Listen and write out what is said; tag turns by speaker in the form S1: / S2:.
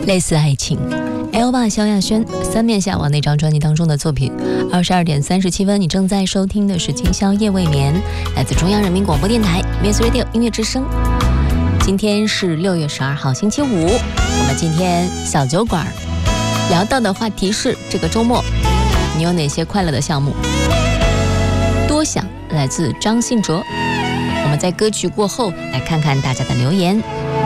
S1: 类似爱情。L 爸萧亚轩三面下往那张专辑当中的作品。22点37分，你正在收听的是今宵夜未眠，来自中央人民广播电台 Music Radio 音乐之声。今天是6月12号星期五，我们今天小酒馆聊到的话题是这个周末你有哪些快乐的项目？多想来自张信哲。我们在歌曲过后来看看大家的留言。